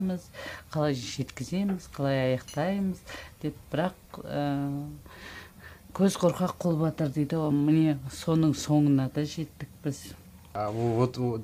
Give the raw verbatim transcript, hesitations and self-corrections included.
қалай жеткіземіз, қалай аяқтаймыз деп, бірақ көз қорқақ қол батыр дейді ғой, міне соның соңына да жеттік біз. Вот